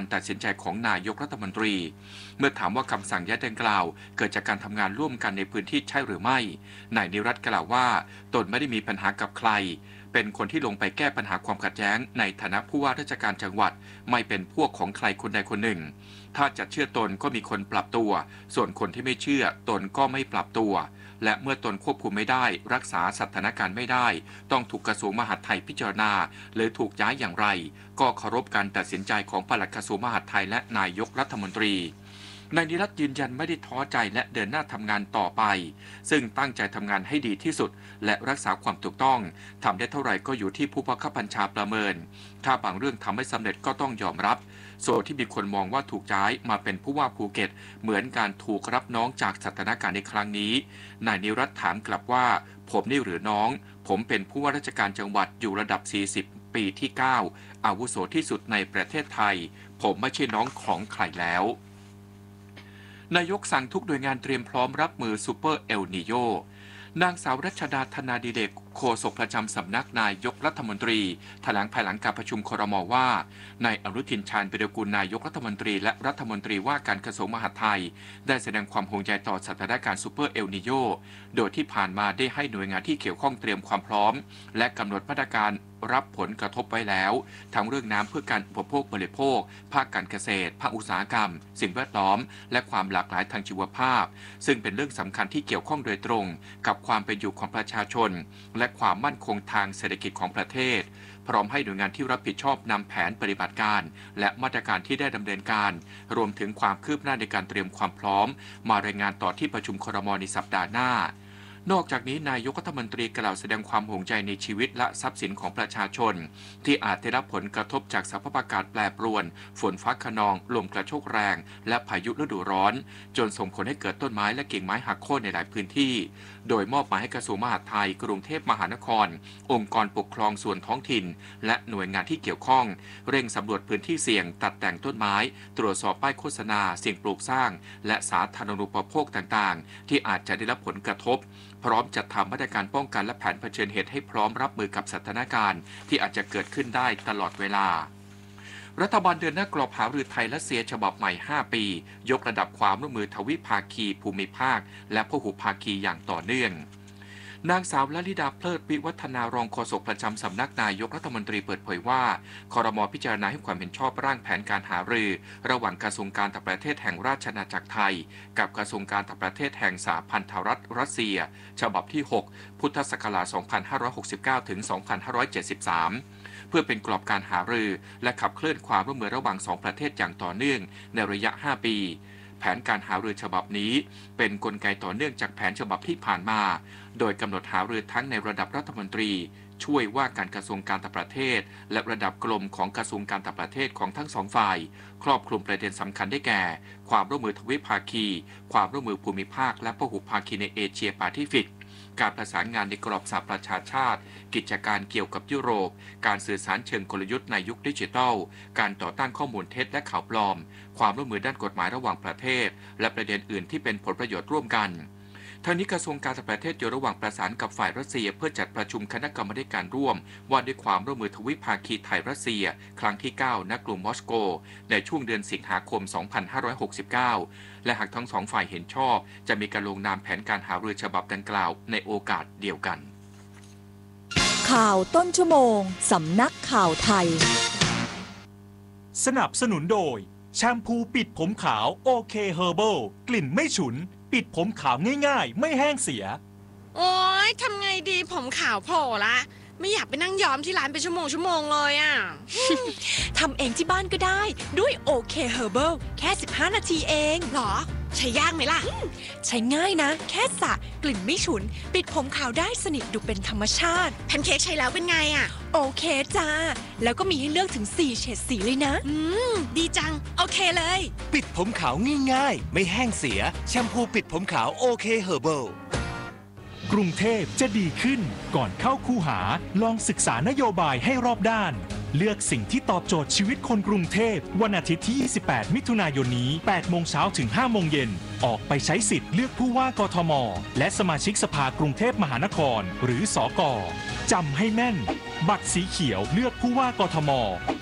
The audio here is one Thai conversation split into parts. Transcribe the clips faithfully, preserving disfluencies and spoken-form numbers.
ตัดสินใจของนายกรัฐมนตรีเมื่อถามว่าคำสั่งย้ายดังกล่าวเกิดจากการทำงานร่วมกันในพื้นที่ใช่หรือไม่นายนิรัตน์กล่าวว่าตนไม่ได้มีปัญหากับใครเป็นคนที่ลงไปแก้ปัญหาความขัดแย้งในฐานะผู้ว่าราชการจังหวัดไม่เป็นพวกของใครคนใดคนหนึ่งถ้าจะเชื่อตนก็มีคนปรับตัวส่วนคนที่ไม่เชื่อตนก็ไม่ปรับตัวและเมื่อตนควบคุมไม่ได้รักษาสถานการณ์ไม่ได้ต้องถูกกระทรวงมหาดไทยพิจารณาหรือถูกย้ายอย่างไรก็เคารพการตัดสินใจของปลัดกระทรวงมหาดไทยและนายกรัฐมนตรีนายนิรัตน์ยืนยันไม่ได้ท้อใจและเดินหน้าทำงานต่อไปซึ่งตั้งใจทำงานให้ดีที่สุดและรักษาความถูกต้องทำได้เท่าไหร่ก็อยู่ที่ผู้บังคับบัญชาประเมินถ้าบางเรื่องทำไม่สำเร็จก็ต้องยอมรับส่วนที่มีคนมองว่าถูกย้ายมาเป็นผู้ว่าภูเก็ตเหมือนการถูกรับน้องจากสถานการณ์ในครั้งนี้นายนิรัตน์ถามกลับว่าผมนี่หรือน้องผมเป็นผู้ว่าราชการจังหวัดอยู่ระดับสี่สิบปีที่เก้าอาวุโสที่สุดในประเทศไทยผมไม่ใช่น้องของใครแล้วนายกสั่งทุกหน่วยงานเตรียมพร้อมรับมือซูเปอร์เอลนีโญนางสาวรัชดาธนาดิเดกโฆษกประจำสำนักนายกรัฐมนตรีแถลงภายหลังการประชุมครม.ว่านายอนุทินชาญวิรากูลนายกรัฐมนตรีและรัฐมนตรีว่าการกระทรวงมหาดไทยได้แสดงความห่วงใยต่อสถานการณ์ซูเปอร์เอลนีโญโดยที่ผ่านมาได้ให้หน่วยงานที่เกี่ยวข้องเตรียมความพร้อมและกำหนดมาตรการรับผลกระทบไว้แล้วทั้งเรื่องน้ำเพื่อการอุปโภคบริโภคภาคการเกษตรภาคอุตสาหกรรมสิ่งแวดล้อมและความหลากหลายทางชีวภาพซึ่งเป็นเรื่องสำคัญที่เกี่ยวข้องโดยตรงกับความเป็นอยู่ของประชาชนและความมั่นคงทางเศรษฐกิจของประเทศพร้อมให้หน่วยงานที่รับผิดชอบนำแผนปฏิบัติการและมาตรการที่ได้ดำเนินการรวมถึงความคืบหน้าในการเตรียมความพร้อมมารายงานต่อที่ประชุมครม.ในสัปดาห์หน้านอกจากนี้นายกรัฐมนตรีกล่าวแสดงความห่วงใยในชีวิตและทรัพย์สินของประชาชนที่อาจได้รับผลกระทบจากสภาพอากาศแปรปรวนฝนฟ้าคะนองลมกระโชกแรงและพายุฤดูร้อนจนส่งผลให้เกิดต้นไม้และกิ่งไม้หักโค่นในหลายพื้นที่โดยมอบหมายให้กระทรวงมหาดไทยกรุงเทพมหานครองค์กรปกครองส่วนท้องถิ่นและหน่วยงานที่เกี่ยวข้องเร่งสำรวจพื้นที่เสี่ยงตัดแต่งต้นไม้ตรวจสอบป้ายโฆษณาสิ่งปลูกสร้างและสาธารณูปโภคต่างๆที่อาจจะได้รับผลกระทบพร้อมจัดทำมาตรการป้องกันและแผนเผชิญเหตุให้พร้อมรับมือกับสถานการณ์ที่อาจจะเกิดขึ้นได้ตลอดเวลารัฐบาลเดินหน้ากรอบหารือไทยรัสเซียฉบับใหม่ห้าปียกระดับความร่วมมือทวิภาคีภูมิภาคและพหุภาคีอย่างต่อเนื่องนางสาวลลิดาเพลิดวิวัฒนารองโฆษกประจำสำนักนายกรัฐมนตรีเปิดเผยว่าครม.พิจารณาให้ความเห็นชอบร่างแผนการหารือระหว่างกระทรวงการต่างประเทศแห่งราชอาณาจักรไทยกับกระทรวงการต่างประเทศแห่งสหพันธรัฐรัสเซียฉบับที่หกพุทธศักราชสองพันห้าร้อยหกสิบเก้าถึงสองพันห้าร้อยเจ็ดสิบสามเพื่อเป็นกรอบการหารือและขับเคลื่อนความร่วมมือระหว่างสองประเทศอย่างต่อเนื่องในระยะห้าปีแผนการหารือฉบับนี้เป็นกลไกต่อเนื่องจากแผนฉบับที่ผ่านมาโดยกำหนดหารือทั้งในระดับรัฐมนตรีช่วยว่าการกระทรวงการต่างประเทศและระดับกรมของกระทรวงการต่างประเทศของทั้งสองฝ่ายครอบคลุมประเด็นสำคัญได้แก่ความร่วมมือทวิภาคีความร่วมมือภูมิภาคและพหุภาคีในเอเชียแปซิฟิกการประสานงานในกรอบสหประชาชาติกิจการเกี่ยวกับยุโรปการสื่อสารเชิงกลยุทธ์ในยุคดิจิทัลการต่อต้านข้อมูลเท็จและข่าวปลอมความร่วมมือด้านกฎหมายระหว่างประเทศและประเด็นอื่นที่เป็นผลประโยชน์ร่วมกันทั้งนี้กระทรวงการต่างประเทศอยู่ระหว่างประสานกับฝ่ายรัสเซียเพื่อจัดประชุมคณะกรรมการร่วมว่าด้วยความร่วมมือทวิภาคีไทยรัสเซียครั้งที่เก้าณกรุงมอสโกในช่วงเดือนสิงหาคมสองพันห้าร้อยหกสิบเก้าและหากทั้งสองฝ่ายเห็นชอบจะมีการลงนามแผนการหารือฉบับดังกล่าวในโอกาสเดียวกันข่าวต้นชั่วโมงสำนักข่าวไทยสนับสนุนโดยแชมพูปิดผมขาวโอเคเฮอร์เบิลกลิ่นไม่ฉุนปิดผมขาวง่ายๆไม่แห้งเสียโอ๊ยทำไงดีผมขาวโผล่ละไม่อยากไปนั่งย้อมที่ร้านเป็นชั่วโมงชั่วโมงเลยอ่ะทำเองที่บ้านก็ได้ด้วยโอเคเฮอร์เบิลแค่สิบห้านาทีเองหรอใช้ยากไหมล่ะใช้ง่ายนะแค่สระกลิ่นไม่ฉุนปิดผมขาวได้สนิทดูเป็นธรรมชาติแพนเค้กใช้แล้วเป็นไงอ่ะโอเคจ้าแล้วก็มีให้เลือกถึงสี่เฉดสีเลยนะอืมดีจังโอเคเลยปิดผมขาวง่ายๆไม่แห้งเสียแชมพูปิดผมขาวโอเคเฮอร์เบิลกรุงเทพจะดีขึ้นก่อนเข้าคูหาลองศึกษานโยบายให้รอบด้านเลือกสิ่งที่ตอบโจทย์ชีวิตคนกรุงเทพวันอาทิตย์ที่ยี่สิบแปดมิถุนายนนี้แปดโมงเช้าถึงห้าโมงเย็นออกไปใช้สิทธิ์เลือกผู้ว่ากทมและสมาชิกสภากรุงเทพมหานครหรือสกจำให้แม่นบัตรสีเขียวเลือกผู้ว่ากทม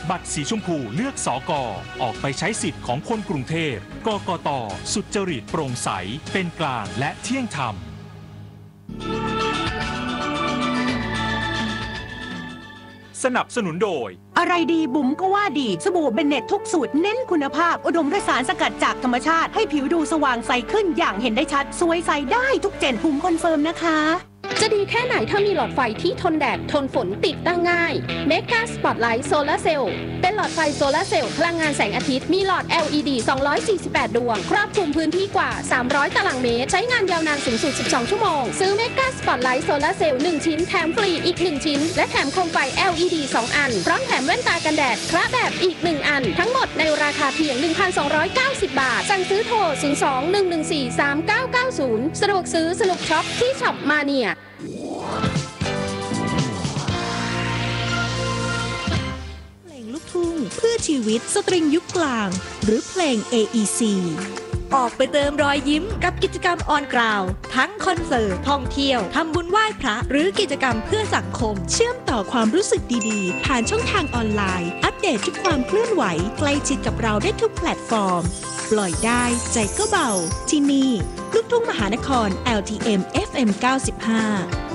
บัตรสีชมพูเลือกสกออกไปใช้สิทธิ์ของคนกรุงเทพกกต.สุจริตโปร่งใสเป็นกลางและเที่ยงธรรมสนับสนุนโดยอะไรดีบุ๋มก็ว่าดีสบู่เบนเน็ตทุกสูตรเน้นคุณภาพอุดมด้วยสารสกัดจากธรรมชาติให้ผิวดูสว่างใสขึ้นอย่างเห็นได้ชัดสวยใสได้ทุกเจนบุ๋มคอนเฟิร์มนะคะจะดีแค่ไหนถ้ามีหลอดไฟที่ทนแดดทนฝนติดตั้งง่าย Mega Spotlight Solar Cell เป็นหลอดไฟโซลาร์เซลล์พลังงานแสงอาทิตย์มีหลอด แอล อี ดี สองร้อยสี่สิบแปด ดวงครอบคลุมพื้นที่กว่าสามร้อยตารางเมตรใช้งานยาวนานสูงสุดสิบสองชั่วโมงซื้อ Mega Spotlight Solar Cell หนึ่งชิ้นแถมฟรีอีกหนึ่งชิ้นและแถมโคมไฟ แอล อี ดี สอง อันพร้อมแถมแว่นตากันแดดพระแบบอีกหนึ่งอันทั้งหมดในราคาเพียง หนึ่งพันสองร้อยเก้าสิบ บาทสั่งซื้อโทรศูนย์ สอง หนึ่ง หนึ่ง สี่ สาม เก้า เก้า ศูนย์สะดวกซื้อสนุกช็อปที่ช็อปมาเนียเพื่อชีวิตสตริงยุคกลางหรือเพลง เอ อี ซี ออกไปเติมรอยยิ้มกับกิจกรรมออนกราวทั้งคอนเสิร์ตท่องเที่ยวทำบุญไหว้พระหรือกิจกรรมเพื่อสังคมเชื่อมต่อความรู้สึกดีๆผ่านช่องทางออนไลน์อัปเดตทุกความเคลื่อนไหวใกล้ชิดกับเราได้ทุกแพลตฟอร์มปล่อยได้ใจก็เบาที่นี่ลูกทุ่งมหานคร แอล ที เอ็ม เอฟ เอ็ม เก้าสิบห้า